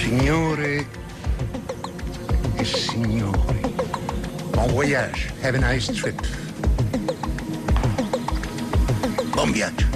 Signore e signori, bon voyage, have a nice trip. Buon viaggio.